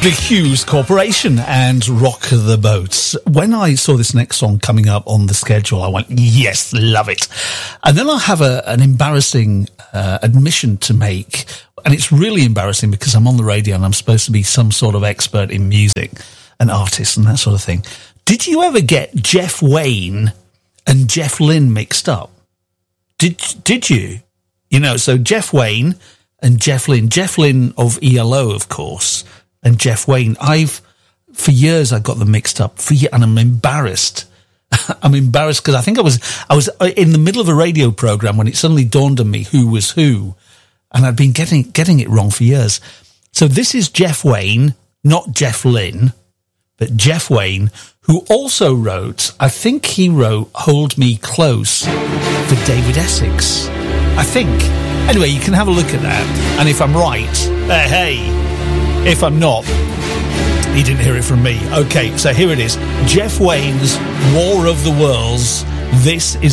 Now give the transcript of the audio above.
The Hughes Corporation and Rock the Boat. When I saw this next song coming up on the schedule, I went, yes, love it. And then I have an embarrassing admission to make. And it's really embarrassing because I'm on the radio and I'm supposed to be some sort of expert in music and artists and that sort of thing. Did you ever get Jeff Wayne and Jeff Lynne mixed up? Did you? You know, so Jeff Wayne and Jeff Lynne of ELO, of course, and Jeff Wayne. For years I got them mixed up, and I'm embarrassed. I'm embarrassed because I think I was in the middle of a radio program when it suddenly dawned on me who was who, and I'd been getting it wrong for years. So this is Jeff Wayne, not Jeff Lynne, but Jeff Wayne, who also wrote, I think he wrote Hold Me Close for David Essex, I think. Anyway, you can have a look at that, and if I'm right, hey, if I'm not, you didn't hear it from me. Okay, so here it is. Jeff Wayne's War of the Worlds. This is